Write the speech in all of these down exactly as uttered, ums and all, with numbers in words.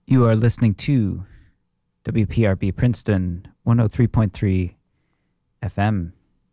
You are listening to W P R B Princeton one oh three point three F M.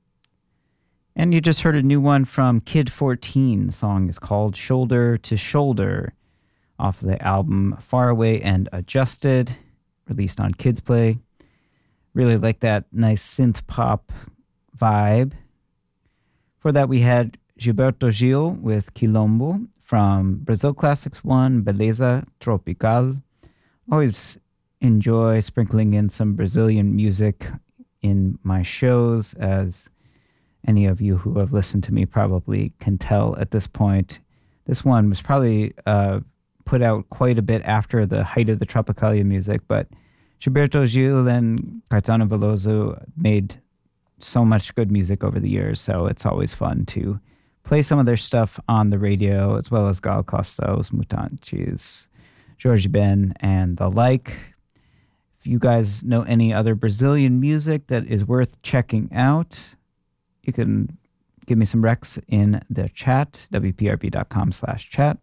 And you just heard a new one from Kid fourteen. The song is called Shoulder to Shoulder off the album Far Away and Adjusted, released on Kids Play. Really like that nice synth pop vibe. For that we had Gilberto Gil with Quilombo from Brazil Classics one, Beleza Tropical. Always enjoy sprinkling in some Brazilian music in my shows, as any of you who have listened to me probably can tell at this point. This one was probably uh, put out quite a bit after the height of the Tropicalia music, but Gilberto Gil and Caetano Veloso made so much good music over the years, so it's always fun to play some of their stuff on the radio, as well as Gal Costa, Os Mutantes, Jorge Ben, and the like. If you guys know any other Brazilian music that is worth checking out, you can give me some recs in the chat, W P R B dot com slash chat.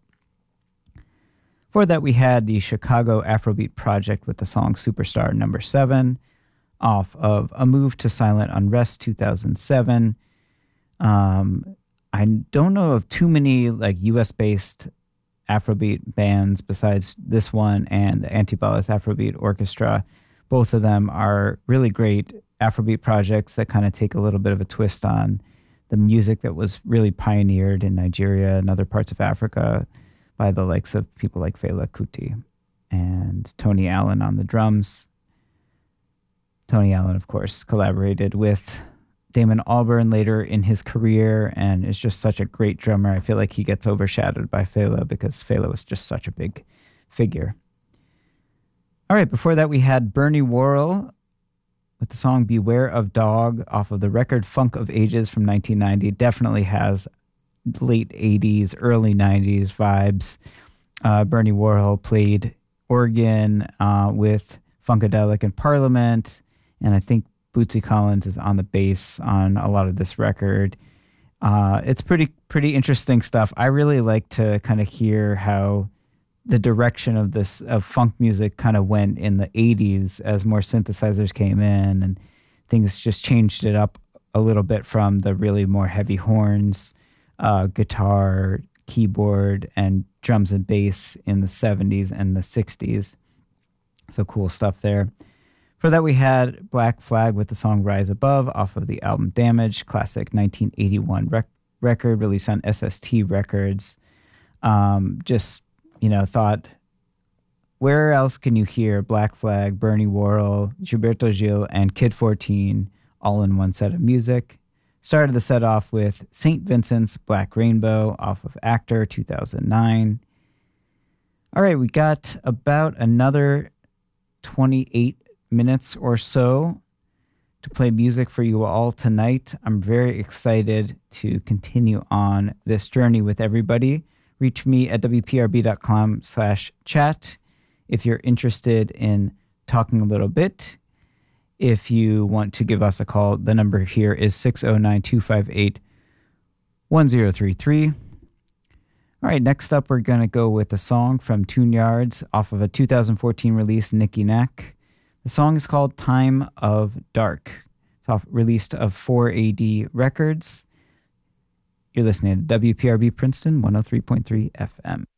For that, we had the Chicago Afrobeat Project with the song Superstar Number seven off of A Move to Silent Unrest two thousand seven. Um, I don't know of too many like U S-based Afrobeat bands besides this one and the Antibalas Afrobeat Orchestra. Both of them are really great Afrobeat projects that kind of take a little bit of a twist on the music that was really pioneered in Nigeria and other parts of Africa by the likes of people like Fela Kuti and Tony Allen on the drums. Tony Allen, of course, collaborated with Damon Albarn later in his career and is just such a great drummer. I feel like he gets overshadowed by Fela because Fela was just such a big figure. All right, before that we had Bernie Worrell with the song Beware of Dog off of the record Funk of Ages from nineteen ninety. Definitely has late eighties, early nineties vibes. Uh, Bernie Worrell played organ uh, with Funkadelic and Parliament, and I think Bootsy Collins is on the bass on a lot of this record. Uh, it's pretty pretty interesting stuff. I really like to kind of hear how the direction of this of funk music kind of went in the eighties as more synthesizers came in and things just changed it up a little bit from the really more heavy horns, uh, guitar, keyboard, and drums and bass in the seventies and the sixties. So cool stuff there. For that, we had Black Flag with the song Rise Above off of the album Damage, classic nineteen eighty-one rec- record released on S S T Records. Um, just, you know, thought, where else can you hear Black Flag, Bernie Worrell, Gilberto Gil, and Kid fourteen all in one set of music? Started the set off with Saint Vincent's Black Rainbow off of Actor two thousand nine. All right, we got about another twenty-eight minutes or so to play music for you all tonight. I'm very excited to continue on this journey with everybody. Reach me at W P R B dot com slash chat if you're interested in talking a little bit. If you want to give us a call, the number here is six oh nine, two five eight, one oh three three. All right, next up we're going to go with a song from Tune Yards off of a two thousand fourteen release, Nicky Knack. The song is called Time of Dark. It's off, released of four A D Records. You're listening to W P R B Princeton one oh three point three F M.